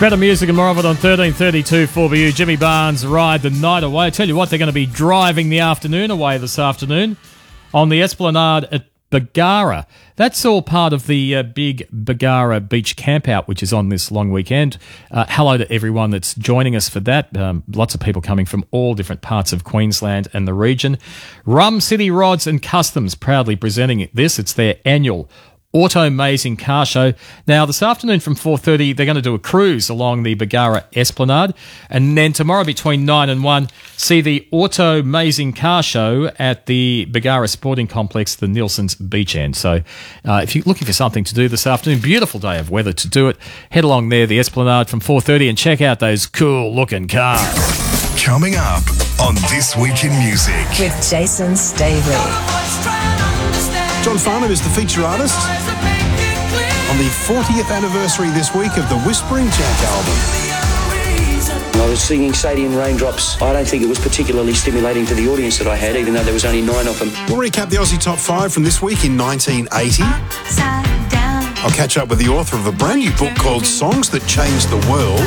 Better music and more of it on 1332 4BU. Jimmy Barnes, Ride the Night Away. I tell you what, they're going to be driving the afternoon away this afternoon on the Esplanade at Bargara. That's all part of the big Bargara Beach Campout, which is on this long weekend. Hello to everyone that's joining us for that. Lots of people coming from all different parts of Queensland and the region. Rum City Rods and Customs proudly presenting this. It's their annual Auto-Mazing Car Show. Now, this afternoon from 4:30, they're going to do a cruise along the Bargara Esplanade. And then tomorrow between 9 and 1, see the Auto-Mazing Car Show at the Bargara Sporting Complex, the Nielsen's Beach End. So if you're looking for something to do this afternoon, beautiful day of weather to do it, head along there, the Esplanade from 4:30, and check out those cool-looking cars. Coming up on This Week in Music. With Jason Stavely. John Farnham is the feature artist on the 40th anniversary this week of the Whispering Jack album. I was singing Sadie and Raindrops. I don't think it was particularly stimulating to the audience that I had, even though there was only 9 of them. We'll recap the Aussie Top 5 from this week in 1980. I'll catch up with the author of a brand new book called Songs That Changed the World.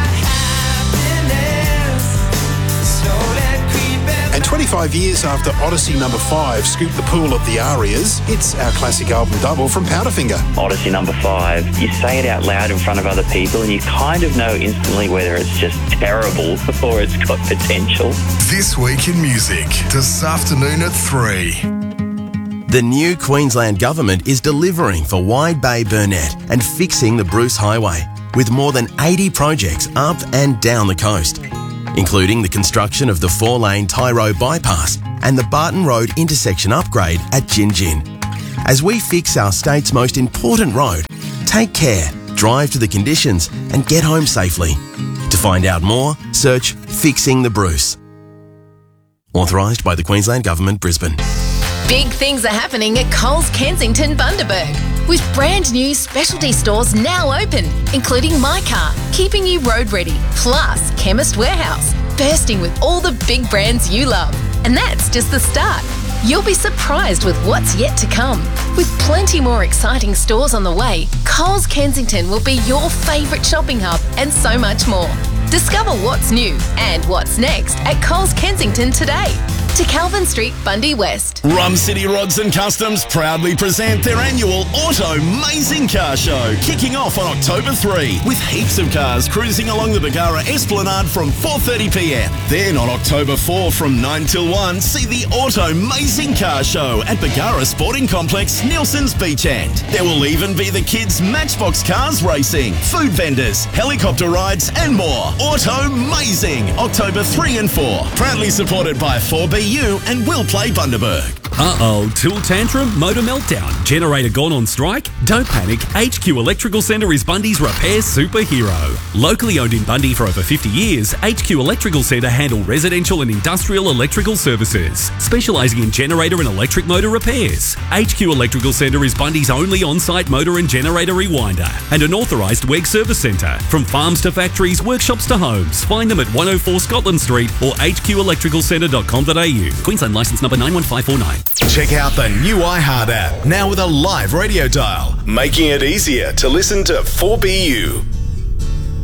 And 25 years after Odyssey number 5 scooped the pool at the Arias, it's our classic album double from Powderfinger. Odyssey number 5, you say it out loud in front of other people and you kind of know instantly whether it's just terrible or it's got potential. This Week in Music, this afternoon at 3. The new Queensland Government is delivering for Wide Bay Burnett and fixing the Bruce Highway, with more than 80 projects up and down the coast, including the construction of the 4-lane Tyro bypass and the Barton Road intersection upgrade at Gin Gin. As we fix our state's most important road, take care, drive to the conditions and get home safely. To find out more, search Fixing the Bruce. Authorised by the Queensland Government, Brisbane. Big things are happening at Coles Kensington Bundaberg, with brand new specialty stores now open, including My Car, keeping you road ready, plus Chemist Warehouse, bursting with all the big brands you love. And that's just the start. You'll be surprised with what's yet to come. With plenty more exciting stores on the way, Coles Kensington will be your favourite shopping hub and so much more. Discover what's new and what's next at Coles Kensington today. To Calvin Street, Bundy West. Rum City Rods and Customs proudly present their annual Auto-Mazing Car Show, kicking off on October 3, with heaps of cars cruising along the Bargara Esplanade from 4:30pm. Then on October 4 from 9 till 1, see the Auto-Mazing Car Show at Bargara Sporting Complex, Nielsen's Beach End. There will even be the kids' Matchbox cars racing, food vendors, helicopter rides and more. Auto-Mazing, October 3 and 4. Proudly supported by 4BU and Will Play Bundaberg. Uh-oh, tool tantrum, motor meltdown, generator gone on strike? Don't panic, HQ Electrical Centre is Bundy's repair superhero. Locally owned in Bundy for over 50 years, HQ Electrical Centre handle residential and industrial electrical services, specialising in generator and electric motor repairs. HQ Electrical Centre is Bundy's only on-site motor and generator rewinder and an authorised WEG service centre. From farms to factories, workshops to homes, find them at 104 Scotland Street or hqelectricalcentre.com.au. Queensland licence number 91549. Check out the new iHeart app, now with a live radio dial, making it easier to listen to 4BU.